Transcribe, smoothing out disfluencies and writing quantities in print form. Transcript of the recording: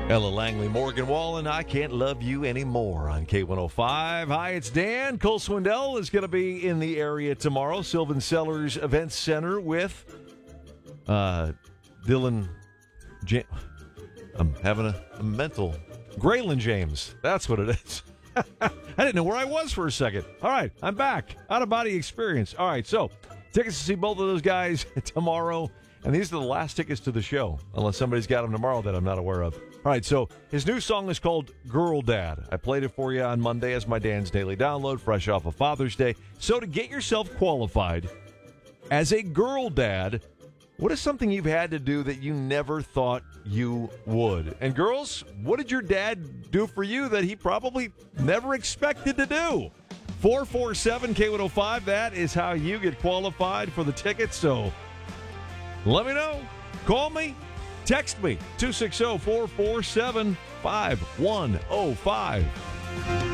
Ella Langley, Morgan Wallen, I Can't Love You Anymore on K105. Hi, it's Dan. Cole Swindell is going to be in the area tomorrow. Sylvan Sellers Events Center with Dylan James. I'm having a mental. Graylin James. That's what it is. I didn't know where I was for a second. All right, I'm back. Out-of-body experience. All right, so tickets to see both of those guys tomorrow. And these are the last tickets to the show, unless somebody's got them tomorrow that I'm not aware of. All right, so his new song is called Girl Dad. I played it for you on Monday as my Dan's Daily Download, fresh off of Father's Day. So to get yourself qualified as a girl dad, what is something you've had to do that you never thought you would? And girls, what did your dad do for you that he probably never expected to do? 447-K105, that is how you get qualified for the tickets. So let me know. Call me. Text me. 260-447-5105.